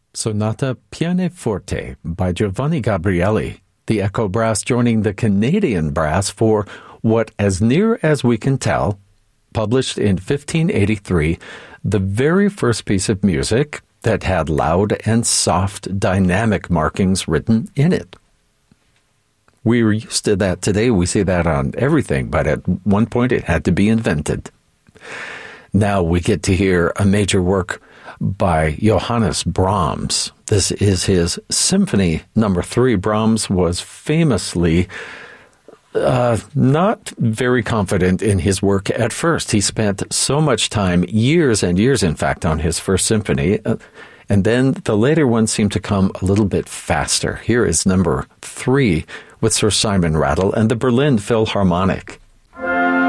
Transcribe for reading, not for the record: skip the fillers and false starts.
Sonata Pianoforte by Giovanni Gabrieli, the Echo Brass joining the Canadian Brass for what, as near as we can tell, published in 1583, the very first piece of music that had loud and soft dynamic markings written in it. We're used to that today. We see that on everything, but at one point it had to be invented. Now we get to hear a major work by Johannes Brahms. This is his Symphony No. 3. Brahms was famously not very confident in his work at first. He spent so much time, years and years, in fact, on his first symphony, and then the later ones seemed to come a little bit faster. Here is No. 3 with Sir Simon Rattle and the Berlin Philharmonic.